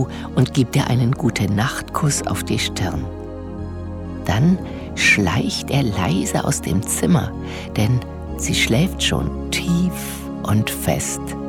zu und gibt ihr einen Gute-Nacht-Kuss auf die Stirn. Dann schleicht er leise aus dem Zimmer, denn sie schläft schon tief und fest.